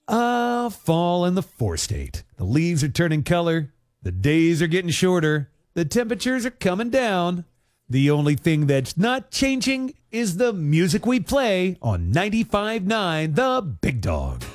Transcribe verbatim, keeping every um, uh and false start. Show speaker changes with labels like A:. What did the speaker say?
A: Ah, fall in the four-state. The leaves are turning color. The days are getting shorter. The temperatures are coming down. The only thing that's not changing is the music we play on ninety-five point nine The Big Dog.